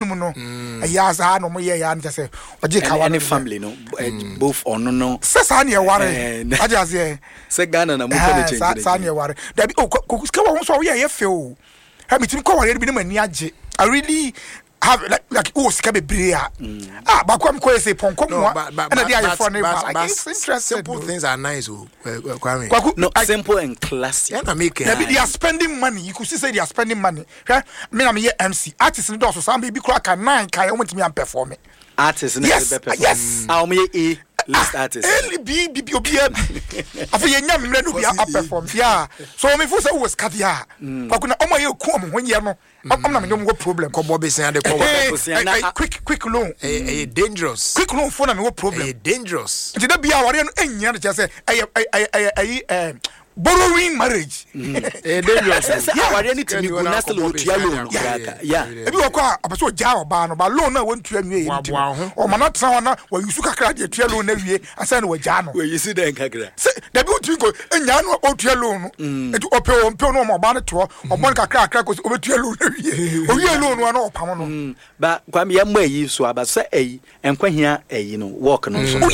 mu no ya za no mo ye ya nje say oje ka wa any family no both on no say sa na e ware ajaze say Ghana na mo ko change sa na e ware da bi kokuska wo so wo ye fe o ha mitim ko ware bi na mani age I really have like sika bebrea bakwam ko say ponko mo na dia ye for na it's interesting. Simple things are nice Kwame. No, simple and classy. Yeah, they are spending money. You could see say they are spending money. Me na me MC artists do so some baby crack and 9 kai want me am perform. Artists yes. Me list artist. B afa ye nyam mre no bia perform. Yeah. So me for say was kadia. Kwakuna omo ye ku omo honye no. I'm not no problem. Ko bobe sen ade ko quick loan. Dangerous. Quick loan for na me problem. Dangerous. Nti da bia ware no enya na say borrowing marriage. Dangerous. Ware ni timi go na still otua loan. Yeah. Ebi wo kwa abaso ja oba no ba loan na won tua nwie yi. O mana tra na wa yusu kakra de tua loan na wie asa na wa ja no. We yusu den kakra. Da bi otu go enya no o tua loan no. Etu ope no mo ba ne to. Obon kakra ko o tua loan na wie. O wie loan no na opam no. Ba kwa me yam ayi so aba say ayi enkwahia ayi no work no so.